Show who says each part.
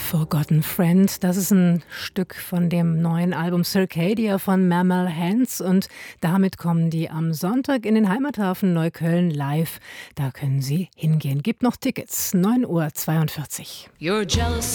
Speaker 1: Forgotten Friend, das ist ein Stück von dem neuen Album Circadia von Mammal Hands und damit kommen die am Sonntag in den Heimathafen Neukölln live. Da können Sie hingehen. Gibt noch Tickets, 9:42 Uhr.
Speaker 2: You're jealous